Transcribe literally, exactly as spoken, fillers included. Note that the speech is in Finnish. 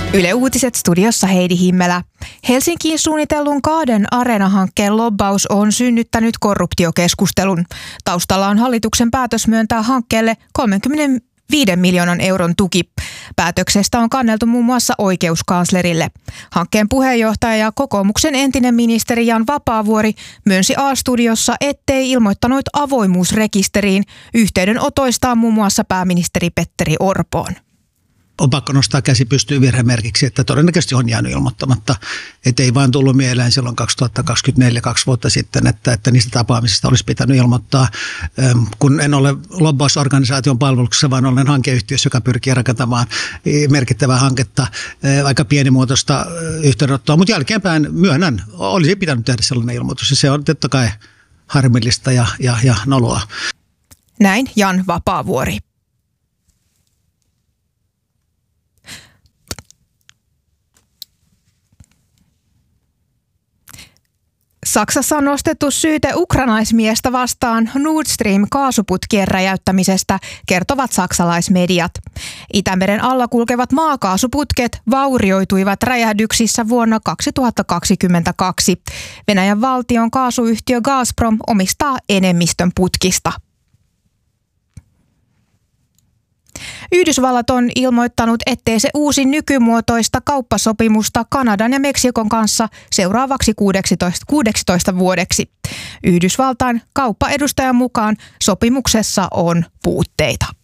Yle Uutiset studiossa Heidi Himmelä. Helsinkiin suunnitellun Kaaden Areena-hankkeen lobbaus on synnyttänyt korruptiokeskustelun. Taustalla on hallituksen päätös myöntää hankkeelle kolmekymmentäviiden miljoonan euron tuki. Päätöksestä on kanneltu muun muassa oikeuskanslerille. Hankkeen puheenjohtaja ja kokoomuksen entinen ministeri Jan Vapaavuori myönsi A-studiossa, ettei ilmoittanut avoimuusrekisteriin yhteydenotoistaan muun muassa pääministeri Petteri Orpoon. On pakko nostaa käsi pystyyn virhemerkiksi, että todennäköisesti on jäänyt ilmoittamatta. Että ei vaan tullut mieleen silloin kaksituhattakaksikymmentäneljä, kaksi vuotta sitten, että, että niistä tapaamisista olisi pitänyt ilmoittaa. Kun en ole lobbausorganisaation palveluksessa, vaan olen hankeyhtiössä, joka pyrkii rakentamaan merkittävää hanketta, aika pienimuotoista yhteydenottoa. Mutta jälkeenpäin myönnän, olisi pitänyt tehdä sellainen ilmoitus. Ja se on totta kai harmillista ja, ja, ja noloa. Näin Jan Vapaavuori. Saksassa on nostettu syyte ukrainaismiestä vastaan Nord Stream-kaasuputkien räjäyttämisestä, kertovat saksalaismediat. Itämeren alla kulkevat maakaasuputket vaurioituivat räjähdyksissä vuonna kaksituhattakaksikymmentäkaksi. Venäjän valtion kaasuyhtiö Gazprom omistaa enemmistön putkista. Yhdysvallat on ilmoittanut, ettei se uusi nykymuotoista kauppasopimusta Kanadan ja Meksikon kanssa seuraavaksi kuusitoista vuodeksi. Yhdysvaltain kauppaedustajan mukaan sopimuksessa on puutteita.